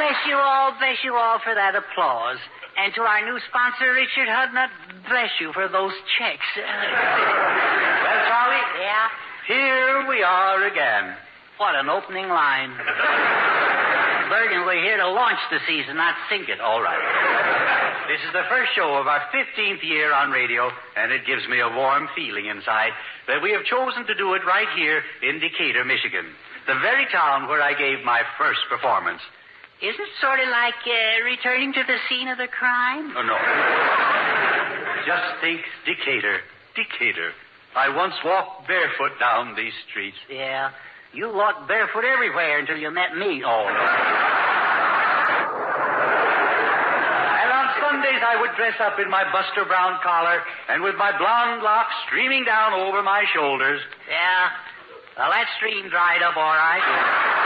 bless you all for that applause. And to our new sponsor, Richard Hudnut, bless you for those checks. Well, Charlie? Yeah? Here we are again. What an opening line. Bergen, we're here to launch the season, not sink it. All right. This is the first show of our 15th year on radio, and it gives me a warm feeling inside that we have chosen to do it right here in Decatur, Michigan, the very town where I gave my first performance. Isn't it sort of like returning to the scene of the crime? Oh, no. Just think, Decatur. I once walked barefoot down these streets. Yeah, you walked barefoot everywhere until you met me. Oh, no. And on Sundays I would dress up in my Buster Brown collar and with my blonde locks streaming down over my shoulders. Yeah, well, that stream dried up all right.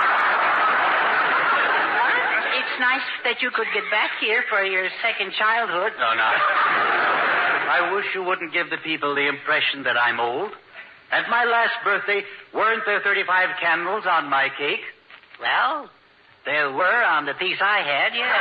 It's nice that you could get back here for your second childhood. No. I wish you wouldn't give the people the impression that I'm old. At my last birthday, weren't there 35 candles on my cake? Well, there were on the piece I had, yeah.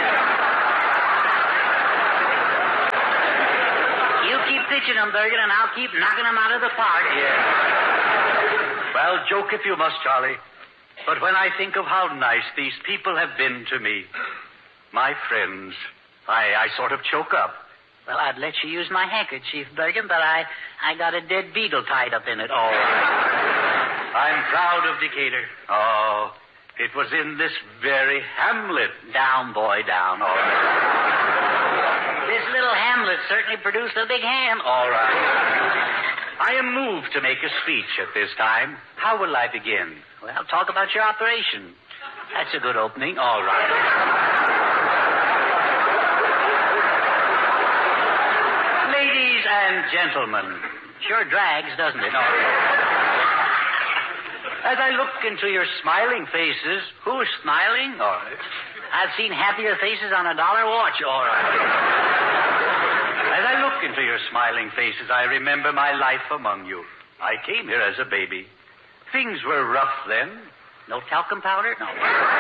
You keep pitching them, Bergen, and I'll keep knocking them out of the park. Yeah. Well, joke if you must, Charlie. But when I think of how nice these people have been to me, my friends, I sort of choke up. Well, I'd let you use my handkerchief, Bergen, but I got a dead beetle tied up in it. Oh, I'm proud of Decatur. Oh, it was in this very hamlet. Down, boy, down. All right. This little hamlet certainly produced a big ham. All right. I am moved to make a speech at this time. How will I begin? Well, talk about your operation. That's a good opening. All right. Ladies and gentlemen. Sure drags, doesn't it? As I look into your smiling faces... Who's smiling? All right. I've seen happier faces on $1 watch. All right. As I look into your smiling faces, I remember my life among you. I came here as a baby. Things were rough then. No talcum powder? No.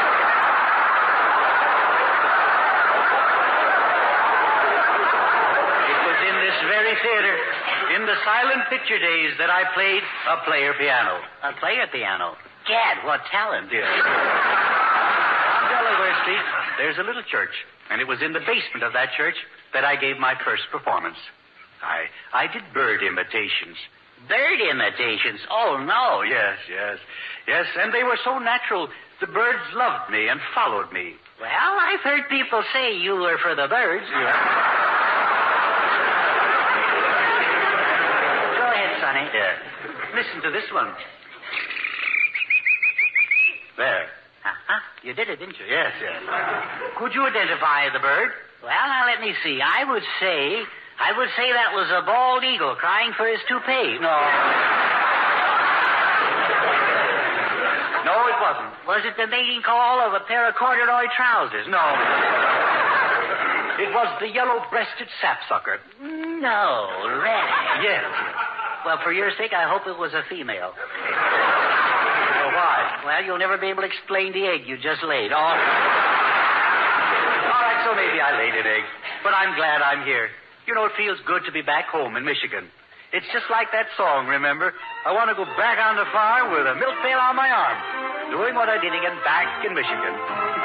It was in this very theater, in the silent picture days, that I played a player piano. A player piano? Gad, what talent. Yes. On Delaware Street, there's a little church, and it was in the basement of that church that I gave my first performance. I did bird imitations. Bird imitations? Oh, no. Yes, and they were so natural, the birds loved me and followed me. Well, I've heard people say you were for the birds. Yeah. Go ahead, Sonny. Yeah. Listen to this one. There. Uh-huh. You did it, didn't you? Yes. Could you identify the bird? Well, now let me see. I would say that was a bald eagle crying for his toupee. No, it wasn't. Was it the mating call of a pair of corduroy trousers? No. It was the yellow-breasted sapsucker. No, really? Yes. Well, for your sake, I hope it was a female. Why? Well, you'll never be able to explain the egg you just laid. All right, so maybe I laid an egg. But I'm glad I'm here. You know, it feels good to be back home in Michigan. It's just like that song, remember? I want to go back on the farm with a milk pail on my arm, doing what I did again back in Michigan.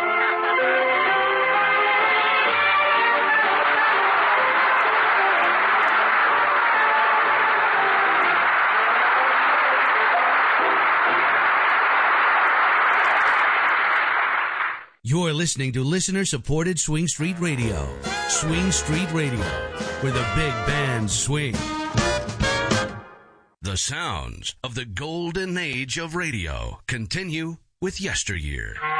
You're listening to listener-supported Swing Street Radio. Swing Street Radio, where the big bands swing. The sounds of the golden age of radio continue with yesteryear.